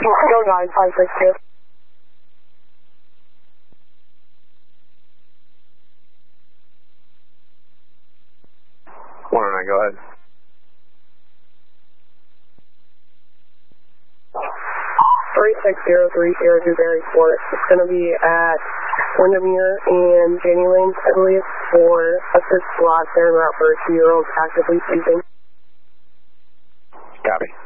109,562. Go ahead. 36030 Dewberry Court. It's going to be at Windermere and Janney Lanes, I believe, for a fifth squad there route for a 2-year-old actively sleeping. Copy.